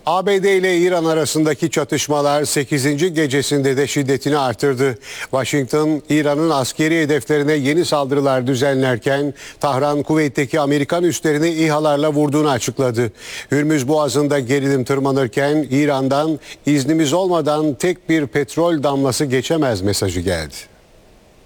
ABD ile İran arasındaki çatışmalar 8. gecesinde de şiddetini artırdı. Washington, İran'ın askeri hedeflerine yeni saldırılar düzenlerken Tahran, Kuveyt'teki Amerikan üslerini İHA'larla vurduğunu açıkladı. Hürmüz Boğazı'nda gerilim tırmanırken İran'dan iznimiz olmadan tek bir petrol damlası geçemez mesajı geldi.